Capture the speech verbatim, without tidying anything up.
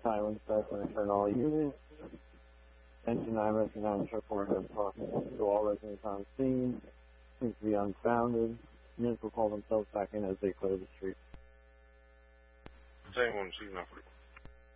Silence that's going to turn all units. Engine nine, Rescue nine, report has talked to all residents on scene. Seems to be unfounded. Units will call themselves back in as they clear the street. ten one, she's not for the